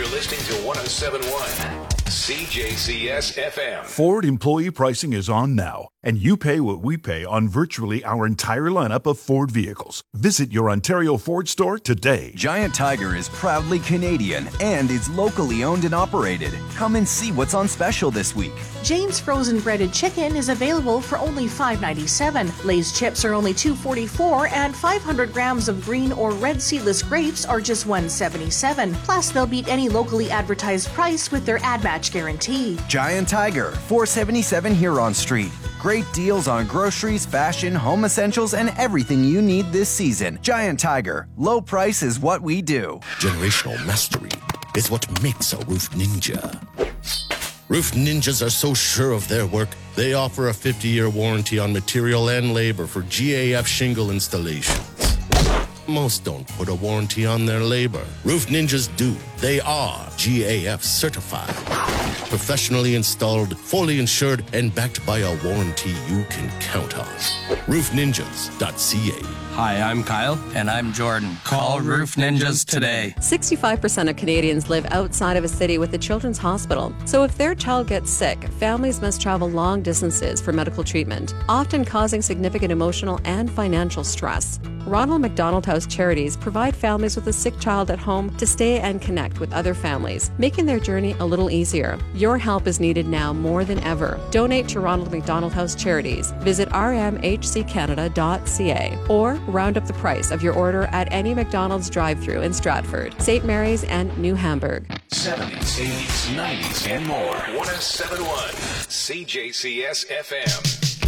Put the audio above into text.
listening to 107.1 CJCS FM. Ford employee pricing is on now, and you pay what we pay on virtually our entire lineup of Ford vehicles. Visit your Ontario Ford store today. Giant Tiger is proudly Canadian and is locally owned and operated. Come and see what's on special this week. Jane's frozen breaded chicken is available for only $5.97. Lay's chips are only $2.44, and 500 grams of green or red seedless grapes are just $1.77. Plus, they'll beat any locally advertised price with their ad match guarantee. Giant Tiger, 477 Huron Street. Great deals on groceries, fashion, home essentials, and everything you need this season. Giant Tiger, low price is what we do. Generational mastery is what makes a roof ninja. Roof ninjas are so sure of their work, they offer a 50-year warranty on material and labor for GAF shingle installations. Most don't put a warranty on their labor. Roof ninjas do. They are GAF certified. Professionally installed, fully insured, and backed by a warranty you can count on. RoofNinjas.ca. Hi, I'm Kyle. And I'm Jordan. Call Roof Ninjas today. 65% of Canadians live outside of a city with a children's hospital. So if their child gets sick, families must travel long distances for medical treatment, often causing significant emotional and financial stress. Ronald McDonald House Charities provide families with a sick child at home to stay and connect with other families, making their journey a little easier. Your help is needed now more than ever. Donate to Ronald McDonald House Charities. Visit rmhccanada.ca or round up the price of your order at any McDonald's drive-thru in Stratford, St. Mary's, and New Hamburg. 70s, 80s, 90s, and more. 107.1 CJCS FM.